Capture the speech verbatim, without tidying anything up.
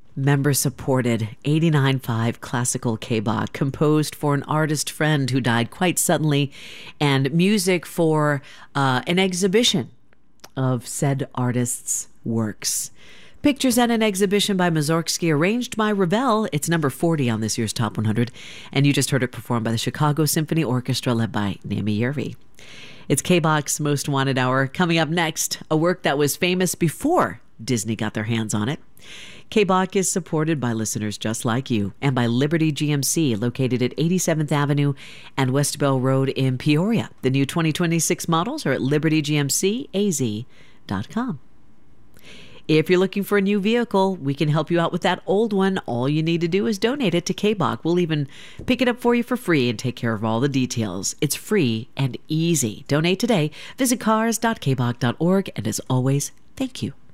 Member-supported eighty-nine point five classical K-Bach, composed for an artist friend who died quite suddenly, and music for uh, an exhibition of said artist's works. Pictures at an exhibition by Mussorgsky, arranged by Ravel. It's number forty on this year's Top one hundred, and you just heard it performed by the Chicago Symphony Orchestra, led by Naomi Yervi. It's K-Bach's Most Wanted Hour. Coming up next, a work that was famous before Disney got their hands on it. K-Bach is supported by listeners just like you and by Liberty G M C, located at eighty-seventh Avenue and West Bell Road in Peoria. The new twenty twenty-six models are at liberty g m c a z dot com. If you're looking for a new vehicle, we can help you out with that old one. All you need to do is donate it to K-Bach. We'll even pick it up for you for free and take care of all the details. It's free and easy. Donate today. Visit cars dot k bach dot org. And as always, thank you.